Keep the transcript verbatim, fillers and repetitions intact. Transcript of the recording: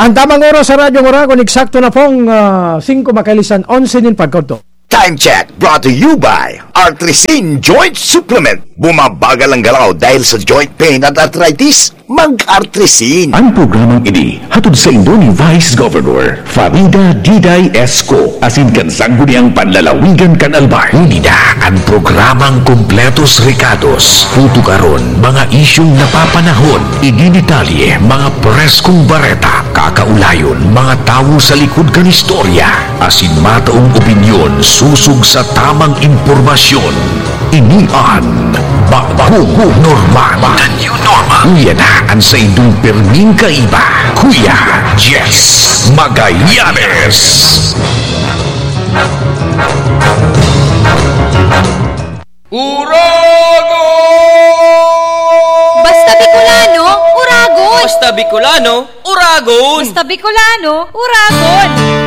Ang tamang oras sa Radyo Oragon, eksakto na pong uh, singko makalisan, onse din pagkoto. Time check brought to you by Artrisin Joint Supplement. Bumabagal ang galaw dahil sa joint pain at arthritis, mag-Artrisin. Ang programang ini hatod sa indo ni Vice Governor Farida Diday Esco. Asin kan sangguni ang panlalawigan kan Albay. Unida ang programang Kompletos Recados. Puto karon mga isyong napapanahon. Idinitalye mga preskong bareta. Kakaulayon mga tawo sa likod kan istorya. Asin mataong opinyon susug sa tamang impormasyon. Inian Bagong Normal. The New Normal. Kuya na ang sa indong perming kaiba. Kuya Jess Magallanes. Uragon! Basta Bicolano, Uragon! Basta Bicolano, Uragon! Basta Bicolano, Uragon!